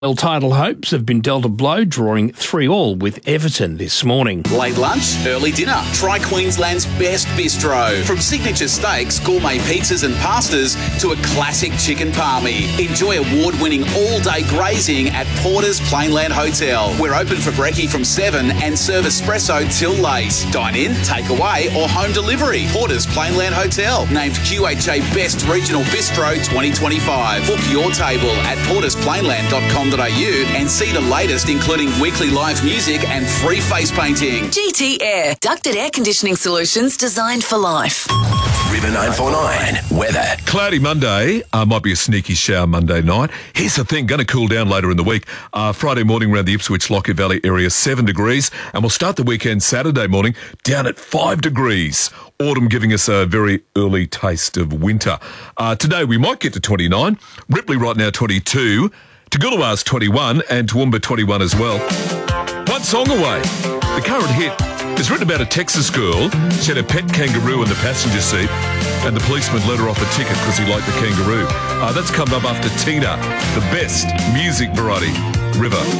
Well, title hopes have been dealt a blow, drawing 3-3 with Everton this morning. Late lunch, early dinner. Try Queensland's best bistro. From signature steaks, gourmet pizzas and pastas to a classic chicken palmy. Enjoy award-winning all-day grazing at Porter's Plainland Hotel. We're open for brekkie from 7 and serve espresso till late. Dine in, take away or home delivery. Porter's Plainland Hotel. Named QHA Best Regional Bistro 2025. Book your table at portersplainland.com.au and see the latest, including weekly live music and free face painting. GT Air, ducted air conditioning solutions designed for life. River 949 weather. Cloudy Monday, might be a sneaky shower Monday night. Here's the thing, going to cool down later in the week. Friday morning around the Ipswich Lockyer Valley area, 7 degrees, and we'll start the weekend Saturday morning down at 5 degrees. Autumn giving us a very early taste of winter. Today we might get to 29. Ripley right now 22. Toogoolawah's 21 and Toowoomba 21 as well. One song away. The current hit is written about a Texas girl. She had a pet kangaroo in the passenger seat and the policeman let her off a ticket because he liked the kangaroo. That's come up after Tina, the best music variety, River.